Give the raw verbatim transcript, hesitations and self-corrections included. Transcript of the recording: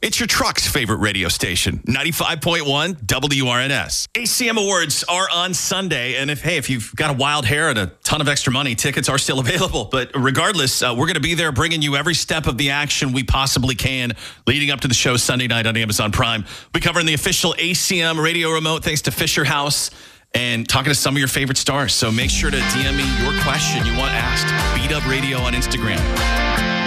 It's your truck's favorite radio station, ninety-five point one W R N S. A C M Awards are on Sunday, and if hey, if you've got a wild hair and a ton of extra money, tickets are still available. But regardless, uh, we're going to be there bringing you every step of the action we possibly can leading up to the show Sunday night on Amazon Prime. We're covering the official A C M radio remote thanks to Fisher House and talking to some of your favorite stars. So make sure to D M me your question you want asked. B-Dub Radio on Instagram.